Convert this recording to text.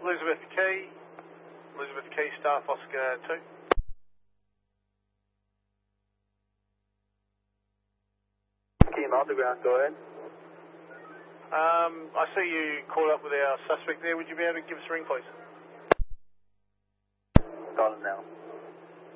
Elizabeth Key, Staff Oscar 2. Key Malta ground, go ahead. I see you caught up with our suspect there. Would you be able to give us a ring, please? Call him now.